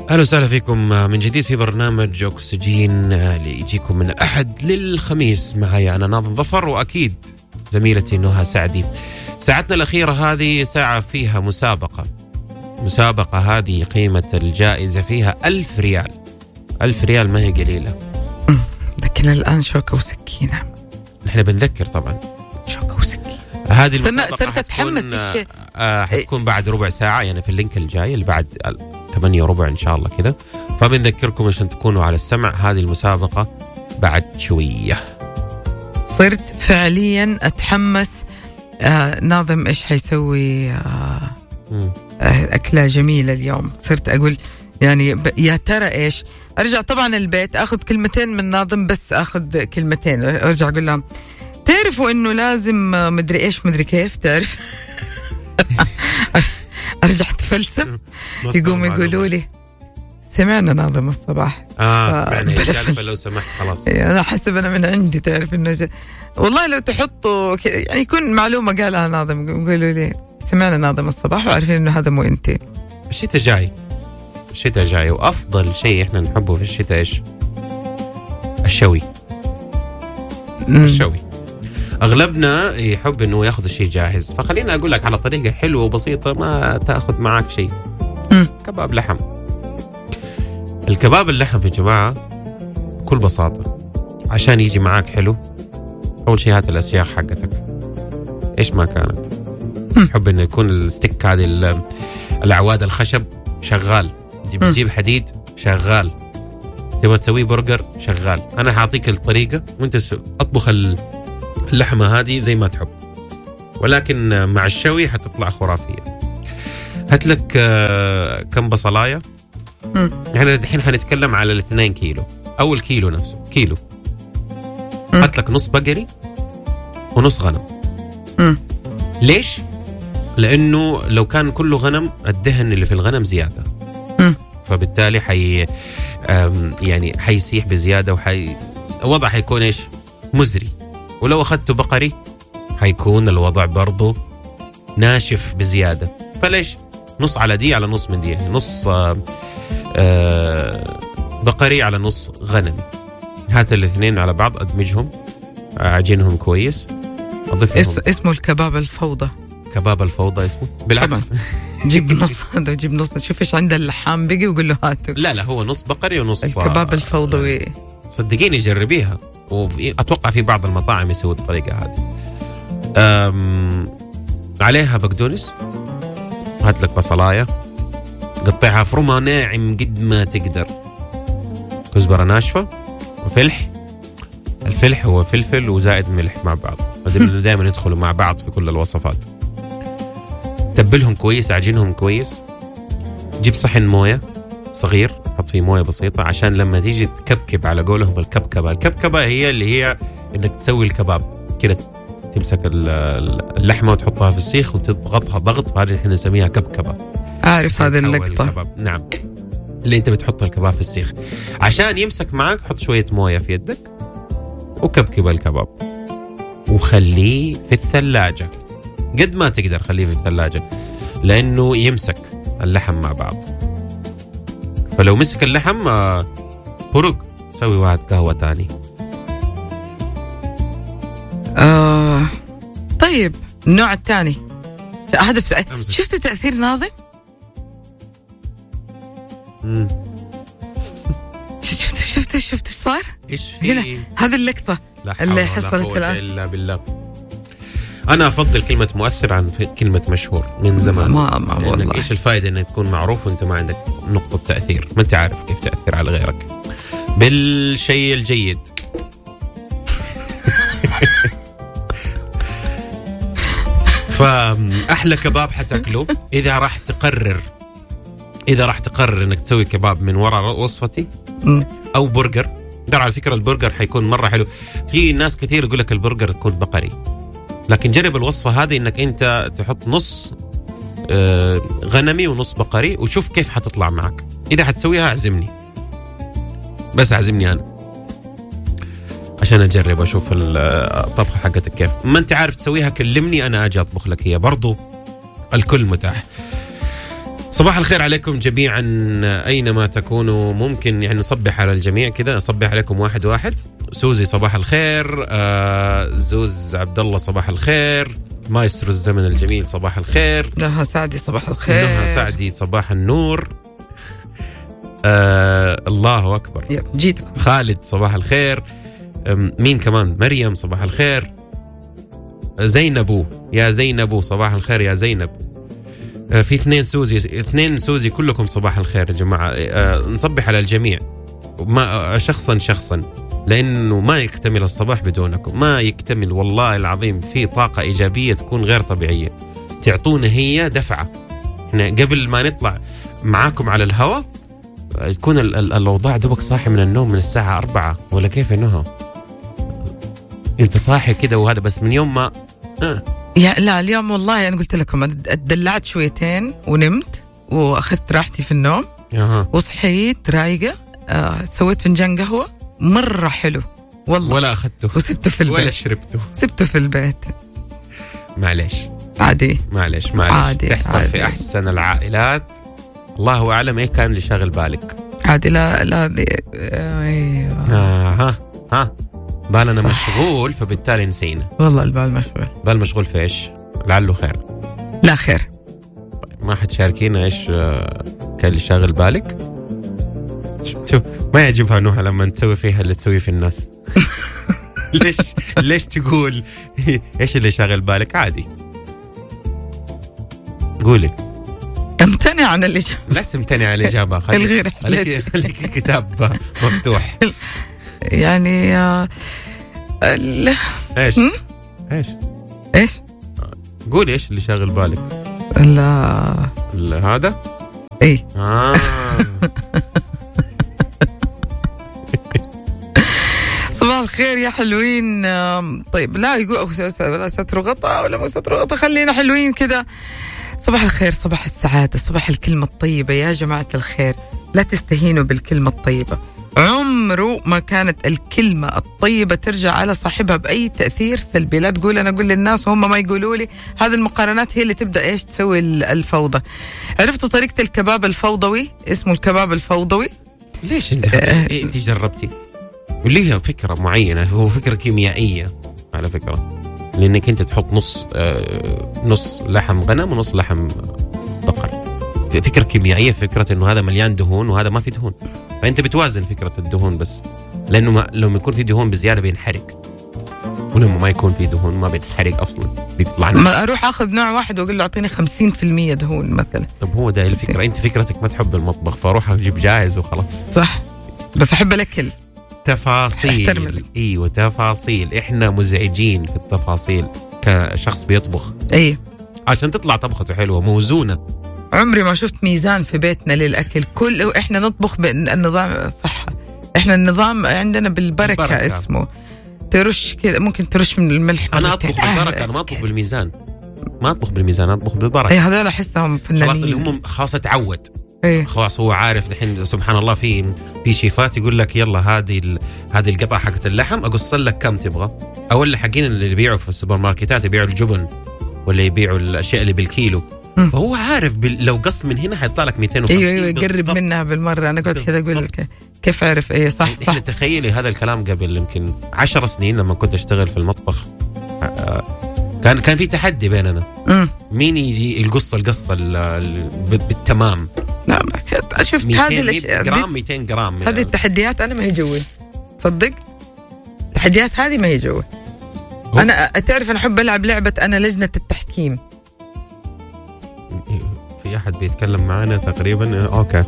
أهلا وسهلا فيكم من جديد في برنامج أكسجين اللي يجيكم من الأحد للخميس. معي أنا ناظم ظفر وأكيد زميلتي نهى سعدي. ساعتنا الأخيرة هذه ساعة فيها مسابقة هذه قيمة الجائزة فيها 1000 ريال. 1000 ريال ما هي قليلة. لكن الآن شوكة وسكينة. نحن بنذكر طبعا شوكة وسكينة. هذه صرت أتحمس الشيء. حتكون بعد ربع ساعة، يعني في اللينك الجاي اللي بعد 8:15 إن شاء الله كذا. فبنذكركم عشان تكونوا على السمع، هذه المسابقة بعد شوية. صرت فعليا أتحمس. ناظم إيش حيسوي؟ أكلة جميلة اليوم. صرت أقول يعني يا ترى إيش. أرجع طبعا البيت أخذ كلمتين من ناظم، بس أخذ كلمتين أرجع أقول لهم تعرفوا إنه لازم مدري إيش مدري كيف تعرف. أرجع أتفلسف. يقوم يقولوا لي سمعنا ناظم الصباح. سمعنا إيش لو سمحت خلاص. أنا حسب أنا من عندي تعرف إنه والله لو تحطوا يعني يكون معلومة قالها ناظم، يقولوا لي سمعنا ناظم الصباح وعارفين إنه هذا مو أنت. الشتاء جاي وأفضل شيء إحنا نحبه في الشتاء إيش؟ الشوي. أغلبنا يحب إنه يأخذ الشيء جاهز، فخلينا أقول لك على طريقة حلوة وبسيطة ما تأخذ معك شيء. كباب لحم. الكباب اللحم يا جماعة بكل بساطة عشان يجي معاك حلو، أول شيء هات الأسياخ حقتك إيش ما كانت. تحب إنه يكون الستيك هذه الأعواد الخشب شغال، تجيب حديد شغال، تبغى تسوي برجر شغال. أنا حاعطيك الطريقة وأنت أطبخ اللحمة هذه زي ما تحب، ولكن مع الشوي حتطلع خرافية. هات لك كم بصلاية. احنا الحين حنتكلم على 2 كيلو أو الكيلو نفسه كيلو. هات لك نص بقري ونص غنم. ليش؟ لأنه لو كان كله غنم الدهن اللي في الغنم زيادة، فبالتالي يعني حيسيح بزيادة الوضع حيكون إيش؟ مزري. ولو أخذته بقري حيكون الوضع برضو ناشف بزيادة. فليش؟ نص على دي على نص من دي، يعني نص بقري على نص غنمي. هات الاثنين على بعض، أدمجهم، أعجنهم كويس، أضيفهم. اسمه الكباب الفوضى. كباب الفوضى اسمه بالعكس. جيب نص هذا وجيب نص، شوف إيش عند اللحام بقي وقول له هاتوا. لا هو نص بقري ونص الكباب الفوضوي. صدقيني جربيها، وأتوقع في بعض المطاعم يسوي الطريقة هذه. عليها بقدونس. هات لك بصلاية قطعها فرمها ناعم قد ما تقدر، كزبرة ناشفة وفلح. الفلح هو فلفل وزائد ملح مع بعض، دائما يدخلوا مع بعض في كل الوصفات. تبلهم كويس، عجنهم كويس. جيب صحن موية صغير، حط فيه موية بسيطة عشان لما تيجي تكبكب على قولهم الكبكبة هي اللي هي انك تسوي الكباب كده، تمسك اللحمة وتحطها في السيخ وتضغطها ضغط، فهذه احنا نسميها كبكبة. أعرف هذه اللقطة. نعم، اللي انت بتحط الكباب في السيخ عشان يمسك معك. حط شوية موية في يدك وكبكب الكباب وخليه في الثلاجة قد ما تقدر. خليه في الثلاجة لأنه يمسك اللحم مع بعض. فلو مسك اللحم برق، سوي واحد قهوة تاني. طيب النوع الثاني هذا شفتوا تأثير ناظم؟ شفت ايش صار؟ ايش هنا هذه اللقطة اللي حصلت الآن. إلا بالله. أنا أفضل كلمة مؤثر عن كلمة مشهور من زمان. ما والله. إيش الفائدة إنك تكون معروف وأنت ما عندك نقطة تأثير، ما أنت عارف كيف تأثر على غيرك بالشيء الجيد. فأحلى كباب حتاكله إذا راح تقرر إنك تسوي كباب من وراء وصفتي أو برجر. على فكرة البرجر حيكون مرة حلو. في ناس كثير يقول لك البرجر تكون بقري، لكن جرب الوصفة هذه إنك أنت تحط نص غنمي ونص بقري وشوف كيف حتطلع معك. إذا حتسويها أعزمني، بس أعزمني أنا عشان أجرب أشوف الطبخة حقتك كيف. ما أنت عارف تسويها كلمني أنا أجي أطبخ لك هي، برضو الكل متاح. صباح الخير عليكم جميعا أينما تكونوا. ممكن يعني نصبح على الجميع كده، نصبح عليكم واحد واحد. سوزي صباح الخير، زوز عبد الله صباح الخير، مايسترو الزمن الجميل صباح الخير، نهى سعدي صباح الخير، نهى سعدي صباح النور، الله أكبر، جيتكم خالد صباح الخير، مين كمان، مريم صباح الخير، زينبو يا زينبو صباح الخير يا زينب، في اثنين سوزي كلكم صباح الخير يا جماعة. نصبح على الجميع، ما شخصا لأنه ما يكتمل الصباح بدونكم، ما يكتمل والله العظيم. في طاقة إيجابية تكون غير طبيعية، تعطونا هي دفعة. احنا قبل ما نطلع معاكم على الهواء تكون الأوضاع دوبك صاحي من النوم من الساعة 4 ولا كيف إنها انت صاحي كده، وهذا بس من يوم ما يا لا اليوم والله أنا قلت لكم اتدلعت شويتين ونمت وأخذت راحتي في النوم وصحيت رايقة. سويت فنجان قهوة مرة حلو والله، ولا أخذته وسبته في البيت ولا شربته، سبته في البيت. معليش عادي تحصل عادي. في أحسن العائلات. الله أعلم إيه كان اللي شاغل بالك. عادي لا ها بالنا مشغول فبالتالي نسينا. والله البال مشغول في إيش؟ لعله خير. لا خير. طيب ما حد شاركينا إيش كان اللي شاغل بالك. شوف ما يعجبها نوحة لما تسوي فيها اللي تسوي في الناس. ليش تقول إيش اللي شاغل بالك؟ عادي قولي. امتنع عن الإجابة. لا تمتنع عن الإجابة، خليك كتاب مفتوح. يعني ايش قولي ايش اللي شاغل بالك. لا هذا ايه صباح الخير يا حلوين. طيب لا يقول ستر غطاء ولا مو ستر غطاء، خلينا حلوين كده. صباح الخير، صباح السعادة، صباح الكلمة الطيبة يا جماعة الخير. لا تستهينوا بالكلمة الطيبة، عمره ما كانت الكلمة الطيبة ترجع على صاحبها بأي تأثير سلبي. لا تقول أنا أقول للناس وهم ما يقولوا لي. هذه المقارنات هي اللي تبدأ إيش تسوي الفوضى. عرفتوا طريقة الكباب الفوضوي؟ اسمه الكباب الفوضوي. ليش انت جربتي؟ وليها فكرة معينة، هو فكرة كيميائية على فكرة، لأنك أنت تحط نص لحم غنم ونص لحم بقر. فكرة كيميائية، فكرة إنه هذا مليان دهون وهذا ما في دهون، فأنت بتوازن فكرة الدهون بس، لأنه لو يكون في دهون بزيادة بينحرق، ولما ما يكون في دهون ما بينحرق أصلا، بيطلع ما أروح أخذ نوع واحد وأقول له أعطيني 50% دهون مثلا. طب هو ده الفكرة. أنت فكرتك ما تحب المطبخ، فأروح أجيب جاهز وخلاص. صح، بس أحب الأكل. تفاصيل. ايوه تفاصيل، احنا مزعجين في التفاصيل كشخص بيطبخ. ايه عشان تطلع طبخته حلوه موزونه. عمري ما شفت ميزان في بيتنا للاكل، كل احنا نطبخ بالنظام. صح، احنا النظام عندنا بالبركه اسمه ترش كذا، ممكن ترش من الملح. انا اطبخ بالبركه، انا ما اطبخ بالميزان، اطبخ بالبركه. ايه هذول احسهم فنانين خلاص، اللي هم خلاص اتعود. إيه؟ خلاص هو عارف دحين. سبحان الله في شيفات يقول لك يلا هذه القطعه حقت اللحم اقص لك كم تبغى، او اللي حقين اللي يبيعوا في السوبر ماركتات يبيعوا الجبن ولا يبيعوا الاشياء اللي بالكيلو. فهو عارف لو قص من هنا حيطلع لك 250. ايوه يقرب منها بالمره. انا قلت كذا اقول لك كيف عرف. ايه صح. احنا تخيلي هذا الكلام قبل يمكن 10 سنين لما كنت اشتغل في المطبخ، كان في تحدي بيننا. مين يجي القصه بالتمام. لا شفت هذه الاشياء 200 جرام هذه التحديات انا ما هي جوي، صدق. التحديات هذه ما هي جوي. انا تعرف انا احب العب لعبه انا لجنه التحكيم. في احد بيتكلم معانا تقريبا. اوكي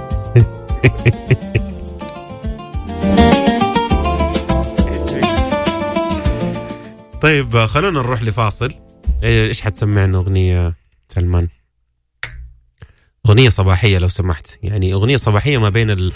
طيب خلونا نروح لفاصل. ايش حتسمعنا اغنيه سلمان؟ أغنية صباحية لو سمحت، يعني أغنية صباحية ما بين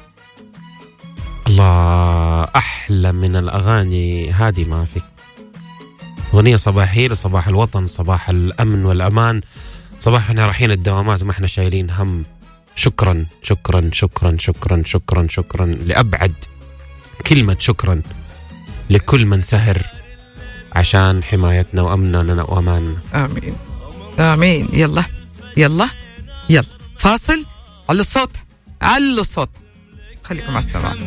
الله أحلى من الأغاني هذه ما في. أغنية صباحية لصباح الوطن، صباح الأمن والأمان، صباح احنا رايحين الدوامات وما احنا شايلين هم. شكرا شكرا شكرا شكرا شكرا شكرا لأبعد كلمة شكرا لكل من سهر عشان حمايتنا وأمننا وأماننا. آمين آمين. يلا يلا يلا. فاصل. على الصوت، على الصوت، خليكم على السماع.